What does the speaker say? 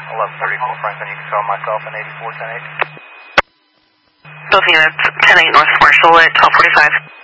1134 Franklin, you can call myself in 8410-8. Both units, 10-8 North Marshall at 1245.